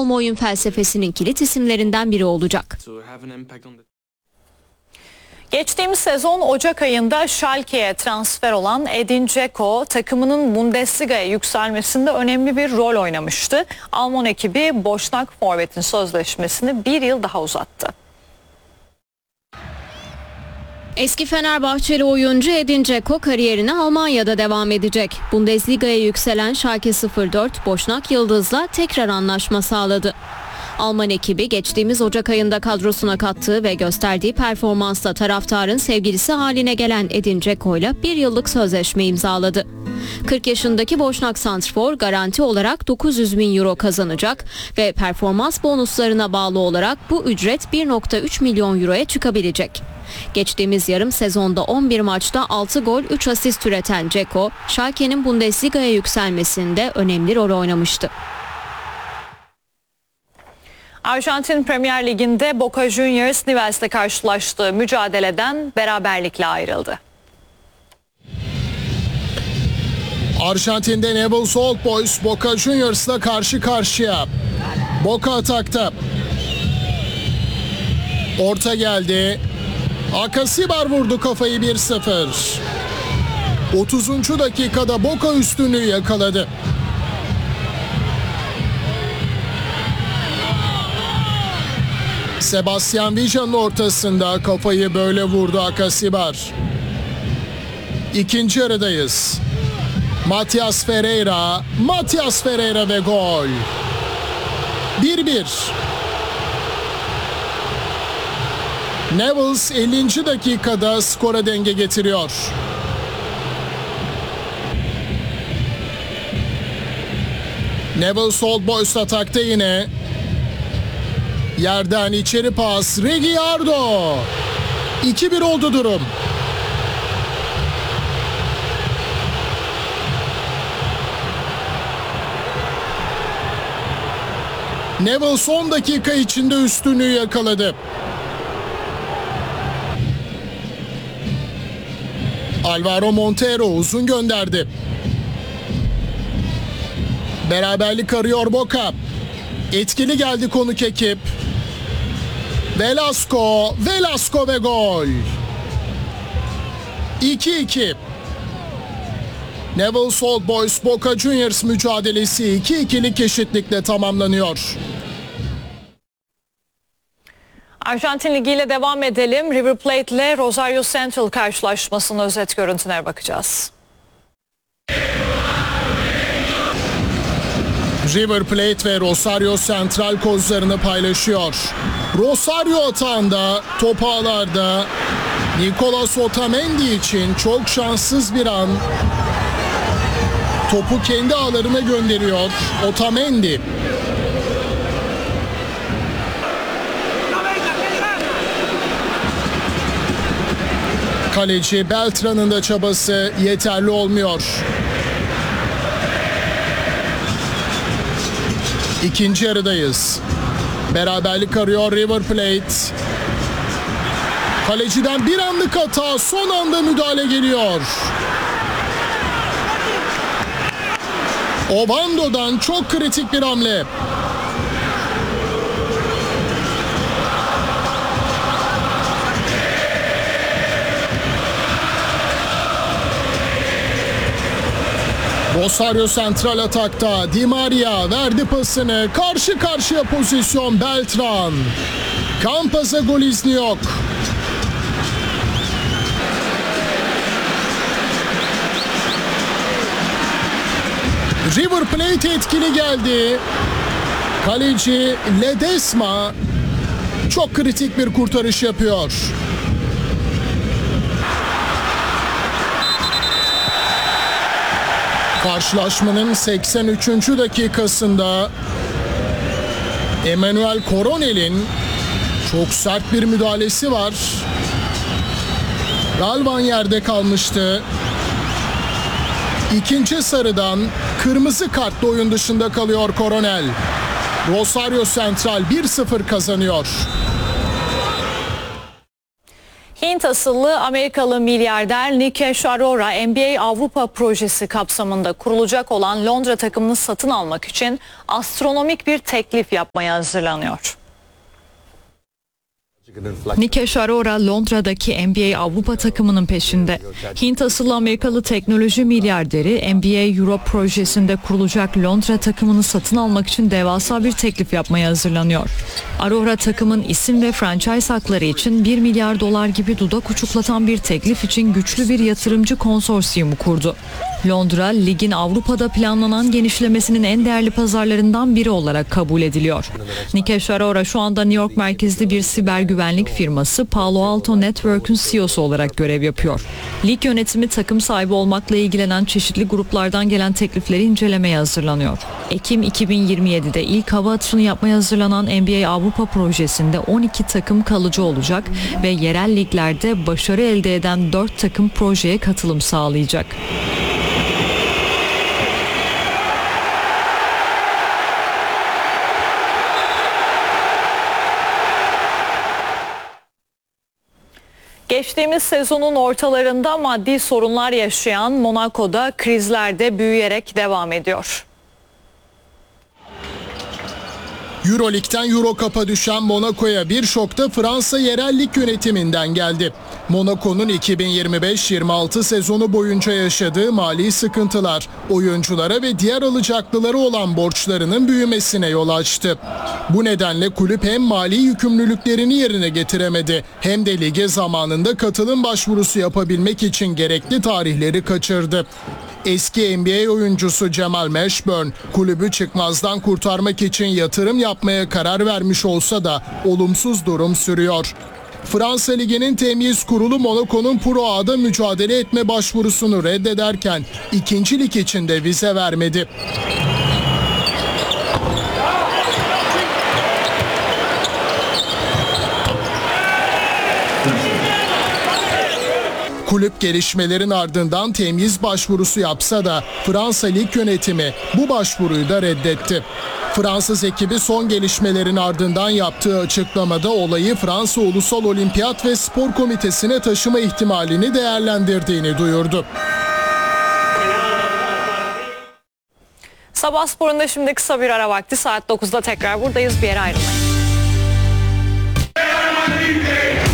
olma oyun felsefesinin kilit isimlerinden biri olacak. Geçtiğimiz sezon Ocak ayında Schalke'ye transfer olan Edin Dzeko takımının Bundesliga'ya yükselmesinde önemli bir rol oynamıştı. Alman ekibi Boşnak forvetin sözleşmesini bir yıl daha uzattı. Eski Fenerbahçeli oyuncu Edin Dzeko kariyerine Almanya'da devam edecek. Bundesliga'ya yükselen Schalke 04 Boşnak Yıldız'la tekrar anlaşma sağladı. Alman ekibi geçtiğimiz Ocak ayında kadrosuna kattığı ve gösterdiği performansla taraftarın sevgilisi haline gelen Edin Dzeko ile bir yıllık sözleşme imzaladı. 40 yaşındaki Boşnak santrfor garanti olarak 900 bin euro kazanacak ve performans bonuslarına bağlı olarak bu ücret 1,3 milyon euroya çıkabilecek. Geçtiğimiz yarım sezonda 11 maçta 6 gol 3 asist üreten Dzeko, Schalke'nin Bundesliga'ya yükselmesinde önemli rol oynamıştı. Arjantin Premier Ligi'nde Boca Juniors Newells'le karşılaştığı mücadeleden beraberlikle ayrıldı. Arjantin'de Newell's Old Boys Boca Juniors'la karşı karşıya. Boca atakta. Orta geldi. Akasibar vurdu kafayı 1-0. 30. dakikada Boca üstünlüğü yakaladı. Sebastian Villa'nın ortasında kafayı böyle vurdu Akasibar. İkinci yarıdayız. Matias Ferreira ve gol. 1-1. Newell's 50. dakikada skora denge getiriyor. Newell's Old Boys atakta yine. Yerden içeri pas. Reguilhardo. 2-1 oldu durum. Newell son dakika içinde üstünlüğü yakaladı. Alvaro Montero uzun gönderdi. Beraberlik arıyor Boca. Etkili geldi konuk ekip. Velasco ve gol. 2-2. Newell's Old Boys Boca Juniors mücadelesi 2-2'lik eşitlikle tamamlanıyor. Arjantin Ligi ile devam edelim. River Plate ile Rosario Central karşılaşmasının özet görüntülerine bakacağız. River Plate ve Rosario Central kozlarını paylaşıyor. Rosario atağında, top ağlarda Nicolas Otamendi için çok şanssız bir an. Topu kendi ağlarına gönderiyor Otamendi. Kaleci Beltran'ın da çabası yeterli olmuyor. İkinci yarıdayız. Beraberlik arıyor River Plate. Kaleciden bir anlık hata, son anda müdahale geliyor. Obando'dan çok kritik bir hamle. Rosario Central atakta. Di Maria verdi pasını. Karşı karşıya pozisyon Beltran. Campaz'a gol izni yok. River Plate etkili geldi. Kaleci Ledesma çok kritik bir kurtarış yapıyor. Karşılaşmanın 83. dakikasında Emmanuel Coronel'in çok sert bir müdahalesi var. Galvan yerde kalmıştı. İkinci sarıdan kırmızı kartla oyun dışında kalıyor Coronel. Rosario Central 1-0 kazanıyor. Hint asıllı Amerikalı milyarder Nikesh Arora NBA Avrupa projesi kapsamında kurulacak olan Londra takımını satın almak için astronomik bir teklif yapmaya hazırlanıyor. Nikesh Arora Londra'daki NBA Avrupa takımının peşinde. Hint asıllı Amerikalı teknoloji milyarderi NBA Europe projesinde kurulacak Londra takımını satın almak için devasa bir teklif yapmaya hazırlanıyor. Arora takımın isim ve franchise hakları için 1 milyar dolar gibi dudak uçuklatan bir teklif için güçlü bir yatırımcı konsorsiyumu kurdu. Londra, ligin Avrupa'da planlanan genişlemesinin en değerli pazarlarından biri olarak kabul ediliyor. Nikesh Arora şu anda New York merkezli bir siber güvenlik firması Palo Alto Network'ün CEO'su olarak görev yapıyor. Lig yönetimi takım sahibi olmakla ilgilenen çeşitli gruplardan gelen teklifleri incelemeye hazırlanıyor. Ekim 2027'de ilk hava atışını yapmaya hazırlanan NBA Avrupa projesinde 12 takım kalıcı olacak ve yerel liglerde başarı elde eden 4 takım projeye katılım sağlayacak. Geçtiğimiz sezonun ortalarında maddi sorunlar yaşayan Monaco'da krizler de büyüyerek devam ediyor. Euroleague'den Eurocup'a düşen Monaco'ya bir şok da Fransa yerel lig yönetiminden geldi. Monaco'nun 2025-26 sezonu boyunca yaşadığı mali sıkıntılar oyunculara ve diğer alacaklıları olan borçlarının büyümesine yol açtı. Bu nedenle kulüp hem mali yükümlülüklerini yerine getiremedi hem de lige zamanında katılım başvurusu yapabilmek için gerekli tarihleri kaçırdı. Eski NBA oyuncusu Jamal Mashburn kulübü çıkmazdan kurtarmak için yatırım yapmaya karar vermiş olsa da olumsuz durum sürüyor. Fransa Ligi'nin temyiz kurulu Monaco'nun Pro A'da mücadele etme başvurusunu reddederken ikinci lig için de vize vermedi. Kulüp gelişmelerin ardından temyiz başvurusu yapsa da Fransa Lig yönetimi bu başvuruyu da reddetti. Fransız ekibi son gelişmelerin ardından yaptığı açıklamada olayı Fransa Ulusal Olimpiyat ve Spor Komitesi'ne taşıma ihtimalini değerlendirdiğini duyurdu. Sabah sporunda şimdi kısa bir ara vakti, saat 9'da tekrar buradayız, bir yere ayrılmayın.